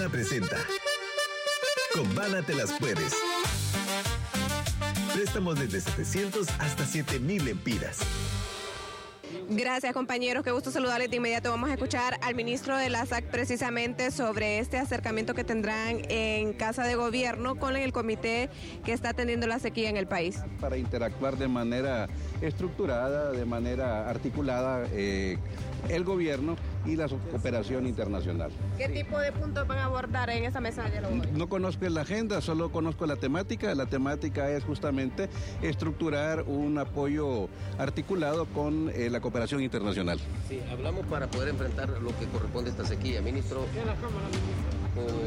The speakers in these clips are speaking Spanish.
Bana presenta. Con Bana te las puedes. Préstamos desde 700 hasta 7,000 lempiras. Gracias, compañeros, qué gusto saludarles. De inmediato vamos a escuchar al ministro de la SAC precisamente sobre este acercamiento que tendrán en Casa de Gobierno con el comité que está atendiendo la sequía en el país. Para interactuar de manera estructurada, de manera articulada, el gobierno y la cooperación internacional. ¿Qué tipo de puntos van a abordar en esa mesa de diálogo? No conozco la agenda, solo conozco la temática. La temática es justamente estructurar un apoyo articulado con la cooperación internacional. Sí, hablamos para poder enfrentar lo que corresponde a esta sequía, ministro. ¿Qué es la Cámara, ministro?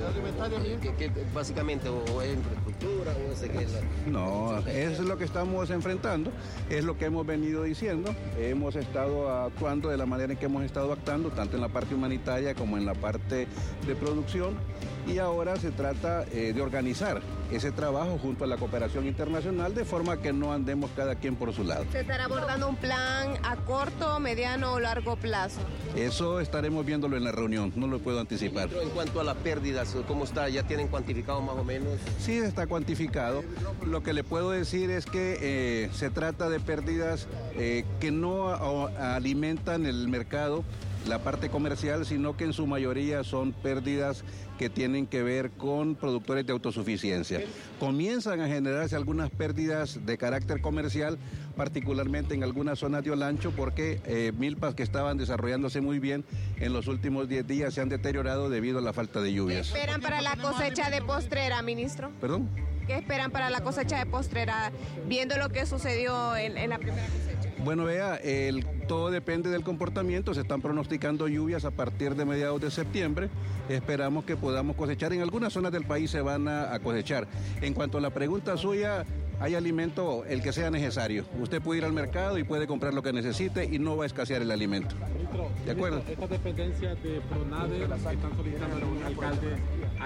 Básicamente, o es infraestructura, o es que No, eso es lo que estamos enfrentando, es lo que hemos venido diciendo. Hemos estado actuando de la manera en que hemos estado actuando, tanto en la parte humanitaria como en la parte de producción. Y ahora se trata de organizar ese trabajo junto a la cooperación internacional de forma que no andemos cada quien por su lado. ¿Se estará abordando un plan a corto, mediano o largo plazo? Eso estaremos viéndolo en la reunión, no lo puedo anticipar. En cuanto a las pérdidas, ¿cómo está? ¿Ya tienen cuantificado más o menos? Sí, está cuantificado. Lo que le puedo decir es que se trata de pérdidas que no alimentan el mercado, la parte comercial, sino que en su mayoría son pérdidas que tienen que ver con productores de autosuficiencia. Comienzan a generarse algunas pérdidas de carácter comercial, particularmente en algunas zonas de Olancho, porque milpas que estaban desarrollándose muy bien en los últimos 10 días se han deteriorado debido a la falta de lluvias. ¿Qué esperan para la cosecha de postrera, ministro? ¿Perdón? ¿Qué esperan para la cosecha de postrera, viendo lo que sucedió en la primera cosecha? Bueno, vea, todo depende del comportamiento. Se están pronosticando lluvias a partir de mediados de septiembre. Esperamos que podamos cosechar. En algunas zonas del país se van a cosechar. En cuanto a la pregunta suya, hay alimento el que sea necesario. Usted puede ir al mercado y puede comprar lo que necesite y no va a escasear el alimento. ¿De acuerdo? Estas dependencias de PRONADE que están solicitando a un alcalde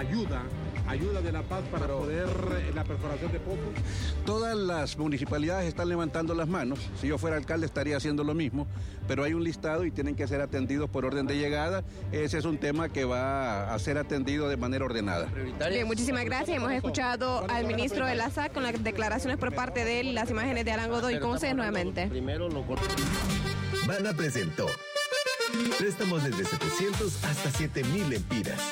ayuda de La Paz para poder la perforación de pozos. Todas las municipalidades están levantando las manos. Si yo fuera alcalde estaría haciendo lo mismo, pero hay un listado y tienen que ser atendidos por orden de llegada. Ese es un tema que va a ser atendido de manera ordenada. Bien, muchísimas gracias. Hemos escuchado al ministro de la SAC con las declaraciones por parte de él, las imágenes de Alan Godoy. Con ustedes nuevamente. Bana presentó. Préstamos desde 700 hasta 7,000 lempiras.